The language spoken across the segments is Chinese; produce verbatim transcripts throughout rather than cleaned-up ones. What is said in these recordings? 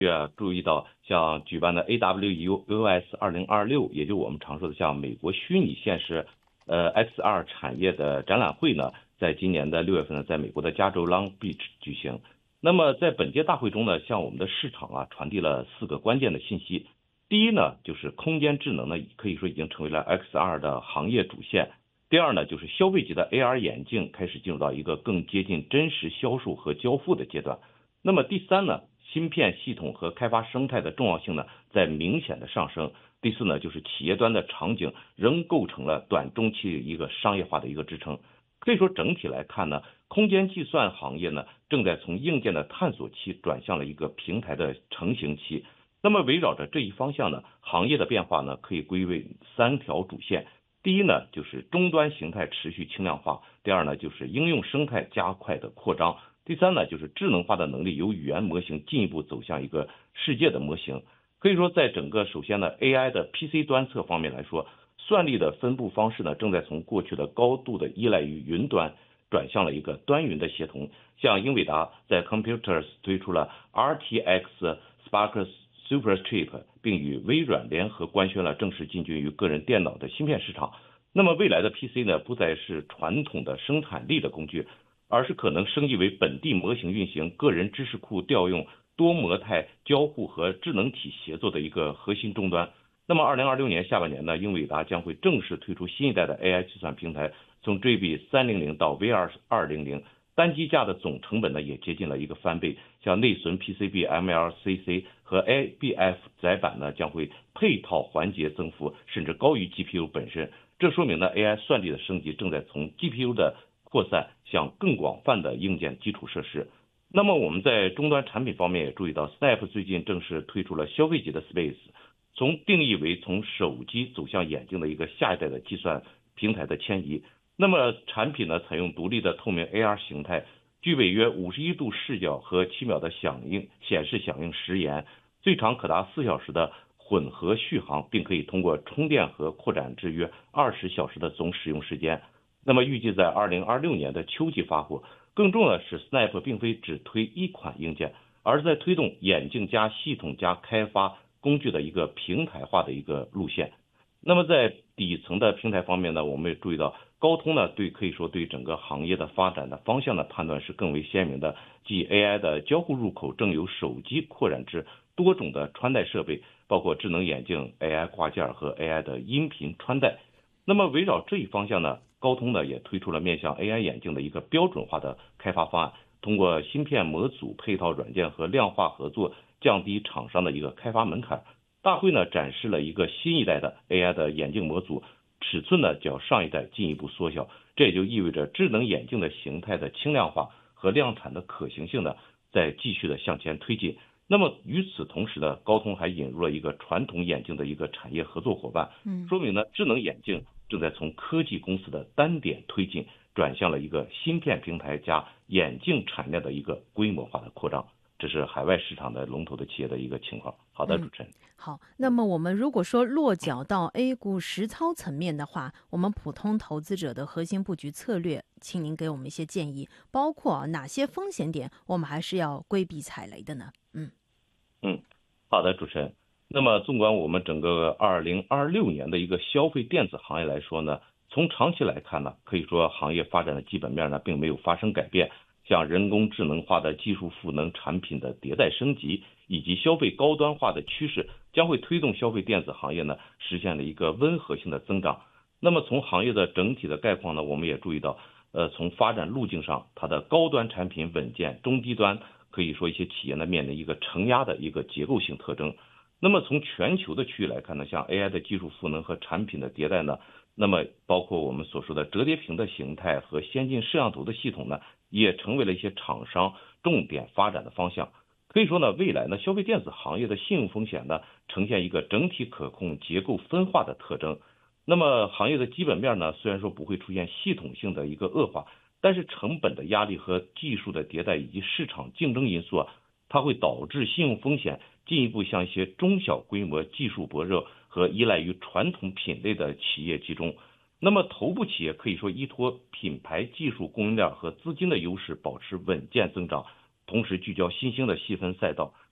月注意到，像举办的 A W U S 二零二六，也就我们常说的像美国虚拟现实呃 X R 产业的展览会呢，在今年的六月份呢，在美国的加州 Long Beach 举行。那么在本届大会中呢，向我们的市场啊传递了四个关键的信息。第一呢，就是空间智能呢，可以说已经成为了 X R 的行业主线。第二呢，就是消费级的 A R 眼镜开始进入到一个更接近真实销售和交付的阶段。那么第三呢，芯片系统和开发生态的重要性呢，在明显的上升。第四呢，就是企业端的场景仍构成了短中期一个商业化的一个支撑。可以说整体来看呢，空间计算行业呢，正在从硬件的探索期转向了一个平台的成型期。那么围绕着这一方向呢，行业的变化呢，可以归为三条主线。第一呢，就是终端形态持续轻量化；第二呢，就是应用生态加快的扩张；第三呢，就是智能化的能力由语言模型进一步走向一个世界的模型。可以说，在整个首先呢 A I 的 P C 端侧方面来说，算力的分布方式呢，正在从过去的高度的依赖于云端，转向了一个端云的协同。像英伟达在 Computers 推出了 R T X Spark Superchip， 并与微软联合官宣了正式进军于个人电脑的芯片市场。那么未来的 P C 呢，不再是传统的生产力的工具，而是可能升级为本地模型运行、个人知识库调用、多模态交互和智能体协作的一个核心终端。那么二零二六年下半年呢，英伟达将会正式推出新一代的 A I 计算平台，从 G B 三百到 V R 二百，单机架的总成本呢也接近了一个翻倍。像内存 P C B、M L C C 和 A B F 载板呢，将会配套环节增幅，甚至高于 G P U 本身。这说明呢 A I 算力的升级正在从 G P U 的扩散向更广泛的硬件基础设施。那么我们在终端产品方面也注意到 Snap 最近正式推出了消费级的 Space， 从定义为从手机走向眼镜的一个下一代的计算平台的迁移。那么产品呢，采用独立的透明 A R 形态，具备约五十一度视角和七秒的响应显示响应时延，最长可达四小时的混合续航，并可以通过充电和扩展至约二十小时的总使用时间。那么预计在二零二六年的秋季发货。更重要的是 Snap 并非只推一款硬件，而是在推动眼镜加系统加开发工具的一个平台化的一个路线。那么在底层的平台方面呢，我们也注意到高通呢对可以说对整个行业的发展的方向的判断是更为鲜明的，即 A I 的交互入口正由手机扩展至多种的穿戴设备，包括智能眼镜、A I 挂件和 A I 的音频穿戴。那么围绕这一方向呢，高通呢也推出了面向 A I 眼镜的一个标准化的开发方案，通过芯片模组、配套软件和量化合作，降低厂商的一个开发门槛。大会呢展示了一个新一代的 A I 的眼镜模组，尺寸呢较上一代进一步缩小，这也就意味着智能眼镜的形态的轻量化和量产的可行性呢在继续的向前推进。那么与此同时呢，高通还引入了一个传统眼镜的一个产业合作伙伴，说明呢智能眼镜正在从科技公司的单点推进，转向了一个芯片平台加眼镜产业的一个规模化的扩张。这是海外市场的龙头的企业的一个情况。好的，主持人。嗯、 好，那么我们如果说落脚到 A 股实操层面的话，我们普通投资者的核心布局策略，请您给我们一些建议，包括哪些风险点我们还是要规避踩雷的呢？嗯嗯，好的，主持人。那么纵观我们整个二零二六年的一个消费电子行业来说呢，从长期来看呢，可以说行业发展的基本面呢并没有发生改变。像人工智能化的技术赋能产品的迭代升级，以及消费高端化的趋势，将会推动消费电子行业呢实现了一个温和性的增长。那么从行业的整体的概况呢，我们也注意到，呃，从发展路径上，它的高端产品稳健，中低端可以说一些企业呢面临一个承压的一个结构性特征。那么从全球的区域来看呢，像 A I 的技术赋能和产品的迭代呢，那么包括我们所说的折叠屏的形态和先进摄像头的系统呢，也成为了一些厂商重点发展的方向。可以说呢，未来呢，消费电子行业的信用风险呢，呈现一个整体可控、结构分化的特征。那么行业的基本面呢，虽然说不会出现系统性的一个恶化，但是成本的压力和技术的迭代以及市场竞争因素啊，它会导致信用风险进一步向一些中小规模、技术薄弱和依赖于传统品类的企业集中。那么头部企业可以说依托品牌、技术、供应链和资金的优势保持稳健增长，同时聚焦新兴的细分赛道。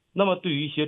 那么对于一些